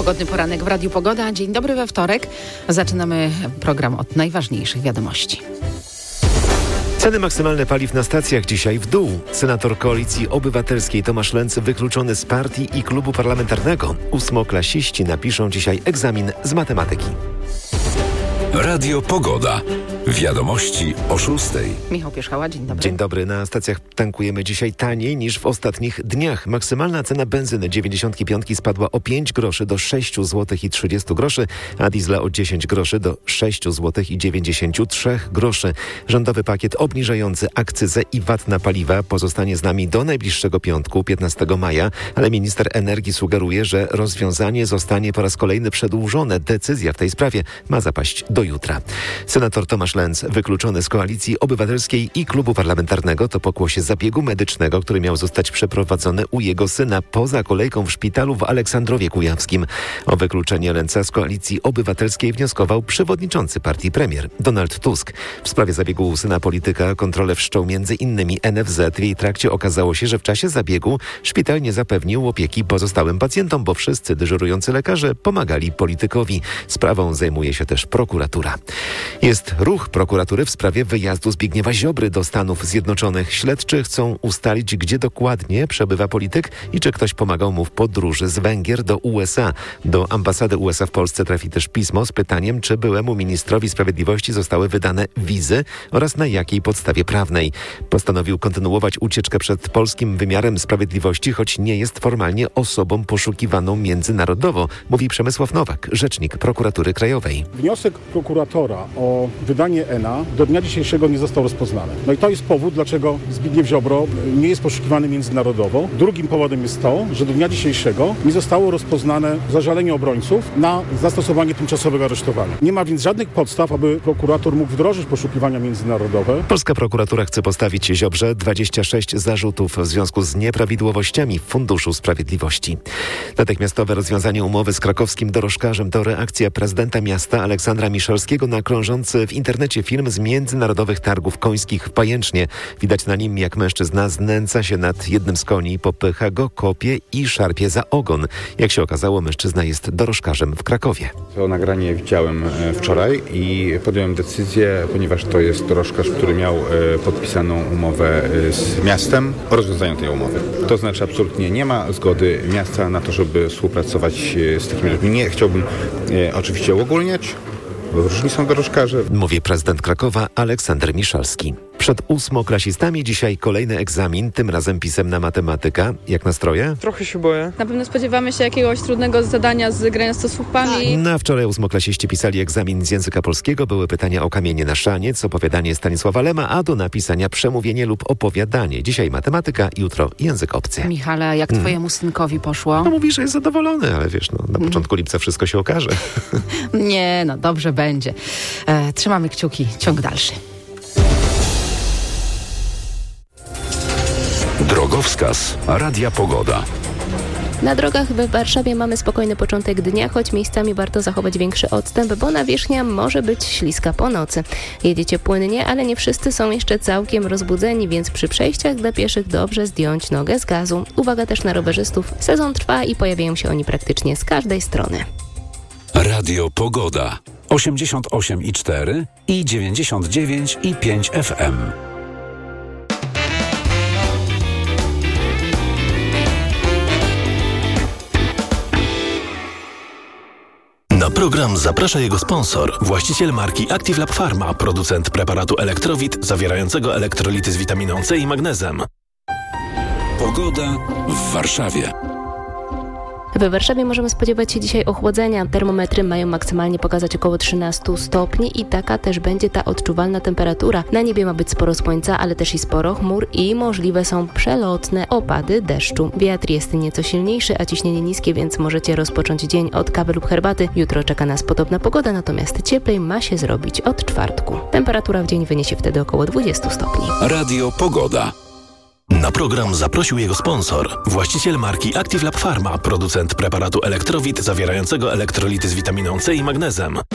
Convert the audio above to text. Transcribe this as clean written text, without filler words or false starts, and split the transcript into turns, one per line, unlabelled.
Pogodny poranek w Radiu Pogoda. Dzień dobry we wtorek. Zaczynamy program od najważniejszych wiadomości.
Ceny maksymalne paliw na stacjach dzisiaj w dół. Senator Koalicji Obywatelskiej Tomasz Lenz wykluczony z partii i klubu parlamentarnego. Ósmoklasiści napiszą dzisiaj egzamin z matematyki.
Radio Pogoda. Wiadomości o 6:00.
Michał Pierzchała, dzień dobry.
Dzień dobry. Na stacjach tankujemy dzisiaj taniej niż w ostatnich dniach. Maksymalna cena benzyny 95 spadła o 5 groszy do 6 zł i 30 groszy, a diesla o 10 groszy do 6 zł i 93 groszy. Rządowy pakiet obniżający akcyzę i VAT na paliwa pozostanie z nami do najbliższego piątku, 15 maja, ale minister energii sugeruje, że rozwiązanie zostanie po raz kolejny przedłużone. Decyzja w tej sprawie ma zapaść do jutra. Senator Tomasz Lenz wykluczony z Koalicji Obywatelskiej i klubu parlamentarnego to pokłosie zabiegu medycznego, który miał zostać przeprowadzony u jego syna poza kolejką w szpitalu w Aleksandrowie Kujawskim. O wykluczenie Lenza z Koalicji Obywatelskiej wnioskował przewodniczący partii premier Donald Tusk. W sprawie zabiegu u syna polityka kontrolę wszczął m.in. NFZ. W jej trakcie okazało się, że w czasie zabiegu szpital nie zapewnił opieki pozostałym pacjentom, bo wszyscy dyżurujący lekarze pomagali politykowi. Sprawą zajmuje się też prokuratura. Jest ruch prokuratury w sprawie wyjazdu Zbigniewa Ziobry do Stanów Zjednoczonych. Śledczy chcą ustalić, gdzie dokładnie przebywa polityk i czy ktoś pomagał mu w podróży z Węgier do USA. Do ambasady USA w Polsce trafi też pismo z pytaniem, czy byłemu ministrowi sprawiedliwości zostały wydane wizy oraz na jakiej podstawie prawnej. Postanowił kontynuować ucieczkę przed polskim wymiarem sprawiedliwości, choć nie jest formalnie osobą poszukiwaną międzynarodowo, mówi Przemysław Nowak, rzecznik prokuratury krajowej.
Wniosek prokuratora o wydanie ENA do dnia dzisiejszego nie został rozpoznany. No i to jest powód, dlaczego Zbigniew Ziobro nie jest poszukiwany międzynarodowo. Drugim powodem jest to, że do dnia dzisiejszego nie zostało rozpoznane zażalenie obrońców na zastosowanie tymczasowego aresztowania. Nie ma więc żadnych podstaw, aby prokurator mógł wdrożyć poszukiwania międzynarodowe.
Polska prokuratura chce postawić Ziobrze 26 zarzutów w związku z nieprawidłowościami w Funduszu Sprawiedliwości. Natychmiastowe rozwiązanie umowy z krakowskim dorożkarzem to reakcja prezydenta miasta Aleksandra Miszalskiego na krążący w internecie film z międzynarodowych targów końskich w Pajęcznie. Widać na nim, jak mężczyzna znęca się nad jednym z koni, popycha go, kopie i szarpie za ogon. Jak się okazało, mężczyzna jest dorożkarzem w Krakowie.
To nagranie widziałem wczoraj i podjąłem decyzję, ponieważ to jest dorożkarz, który miał podpisaną umowę z miastem o rozwiązaniu tej umowy. To znaczy absolutnie nie ma zgody miasta na to, żeby współpracować z takimi ludźmi. Nie chciałbym oczywiście uogólniać, bo różni są dorożkarze.
Mówi prezydent Krakowa Aleksander Miszalski. Przed ósmoklasistami dzisiaj kolejny egzamin, tym razem pisemna matematyka. Jak nastroje?
Trochę się boję.
Na pewno spodziewamy się jakiegoś trudnego zadania z grania z słupami.
Na wczoraj ósmoklasiści pisali egzamin z języka polskiego. Były pytania o kamienie na szaniec, opowiadanie Stanisława Lema, a do napisania przemówienie lub opowiadanie. Dzisiaj matematyka, jutro język obcy.
Michale, jak twojemu synkowi poszło?
No mówi, że jest zadowolony, ale wiesz, na początku lipca wszystko się okaże.
Nie, no dobrze będzie. Trzymamy kciuki. Ciąg dalszy.
Drogowskaz Radia Pogoda.
Na drogach w Warszawie mamy spokojny początek dnia, choć miejscami warto zachować większy odstęp, bo nawierzchnia może być śliska po nocy. Jedziecie płynnie, ale nie wszyscy są jeszcze całkiem rozbudzeni, więc przy przejściach dla pieszych dobrze zdjąć nogę z gazu. Uwaga też na rowerzystów. Sezon trwa i pojawiają się oni praktycznie z każdej strony.
Radio Pogoda. 88,4 i 99,5 FM.
Na program zaprasza jego sponsor, właściciel marki Active Lab Pharma, producent preparatu Elektrowit zawierającego elektrolity z witaminą C i magnezem.
Pogoda w Warszawie.
We Warszawie możemy spodziewać się dzisiaj ochłodzenia. Termometry mają maksymalnie pokazać około 13 stopni i taka też będzie ta odczuwalna temperatura. Na niebie ma być sporo słońca, ale też i sporo chmur i możliwe są przelotne opady deszczu. Wiatr jest nieco silniejszy, a ciśnienie niskie, więc możecie rozpocząć dzień od kawy lub herbaty. Jutro czeka nas podobna pogoda, natomiast cieplej ma się zrobić od czwartku. Temperatura w dzień wyniesie wtedy około 20 stopni.
Radio Pogoda.
Na program zaprosił jego sponsor, właściciel marki Active Lab Pharma, producent preparatu Elektrowit zawierającego elektrolity z witaminą C i magnezem.